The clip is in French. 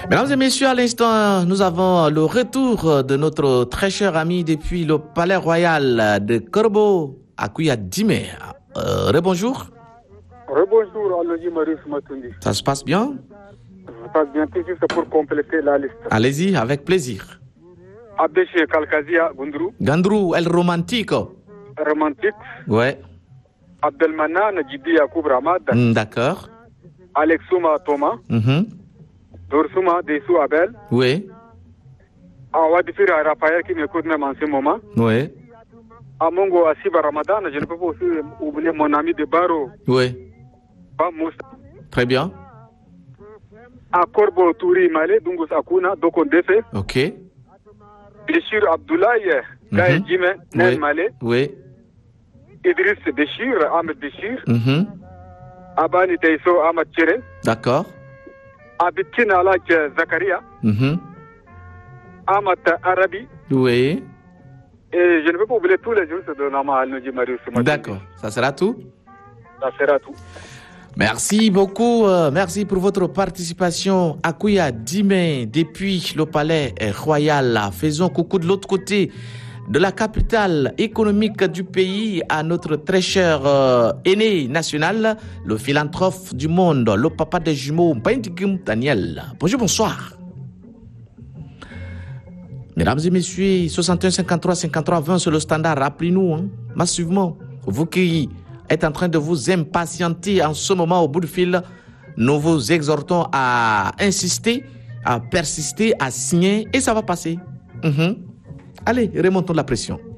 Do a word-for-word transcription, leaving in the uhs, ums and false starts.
Mesdames et messieurs, à l'instant, nous avons le retour de notre très cher ami depuis le Palais Royal de Korbo, Akuya Dime. Euh, Rebonjour. Rebonjour, Aloji Marius Matundi. Ça se passe bien? Ça se passe bien, tout juste pour compléter la liste. Allez-y, avec plaisir. Abdeche Kalkazia Gundru. Gandrou, El Romantico. Romantique. Ouais. Abdelmanan Djibi Yacoub Ramad. Mm, d'accord. Alexouma Thomas. Mm-hmm. Dorsouma Dessou Abel. Oui. Awadifira Raphaël qui m'écoute même en ce moment. Oui. Amongo Asiba Ramadan, je ne peux pas aussi oublier mon ami de Baro. Oui. Ba Moussa. Très bien. A Korbo Touri Malé, Dungus Akuna, Doko Defe. Ok. Béchir Abdoulaye, Gaye Mhm. Djime, Nen Oui. Malé. Oui. Idriss Béchir, Ahmed Béchir. Mhm. Abani Teiso, Ahmed Tchere. D'accord. Abitin Alaj Zakaria. Mhm. Ahmed Arabi. Oui. Et je ne peux pas oublier tous les jours de Nama Al-Noji Marius. D'accord. Ça sera tout? Ça sera tout. Merci beaucoup. euh, merci pour votre participation. Akuya Dime, depuis le Palais Royal. Faisons coucou de l'autre côté de la capitale économique du pays à notre très cher euh, aîné national, le philanthrope du monde, le papa des jumeaux, Mbaindigum Daniel. Bonjour, bonsoir. Mesdames et messieurs, soixante et un cinquante-trois cinquante-trois vingt sur le standard, rappelez-nous, hein, massivement, vous qui êtes en train de vous impatienter en ce moment au bout du fil, nous vous exhortons à insister, à persister, à signer, et ça va passer. Mm-hmm. Allez, remontons la pression.